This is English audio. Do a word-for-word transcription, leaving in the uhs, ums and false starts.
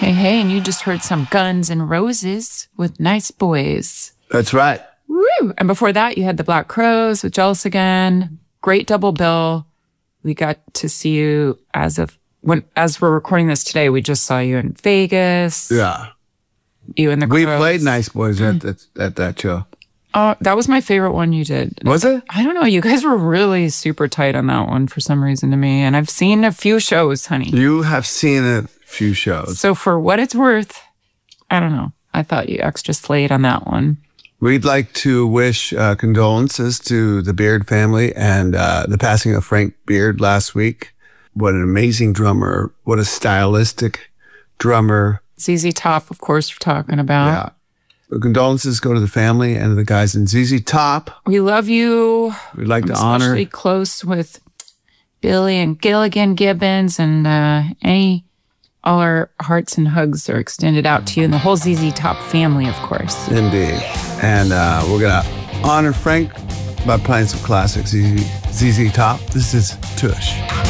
Hey, hey, and you just heard some Guns N' Roses with Nice Boys. That's right. Woo! And before that, you had the Black Crowes with Jealous Again. Great double bill. We got to see you as of when, as we're recording this today, we just saw you in Vegas. Yeah. You and the We Crowes. played Nice Boys at, at, at that show. Oh, that was my favorite one you did. Was it? I don't know. You guys were really super tight on that one for some reason to me. And I've seen a few shows, honey. You have seen a few shows. So for what it's worth, I don't know. I thought you extra slayed on that one. We'd like to wish uh, condolences to the Beard family and uh, the passing of Frank Beard last week. What an amazing drummer. What a stylistic drummer. Z Z Top, of course, we're talking about. Yeah. So condolences go to the family and the guys in Z Z Top. We love you. We'd like I'm to honor. especially close with Billy and Gilligan Gibbons, and uh, any all our hearts and hugs are extended out to you and the whole Z Z Top family, of course. Indeed. And uh, we're going to honor Frank by playing some classics. Z Z Top. This is Tush.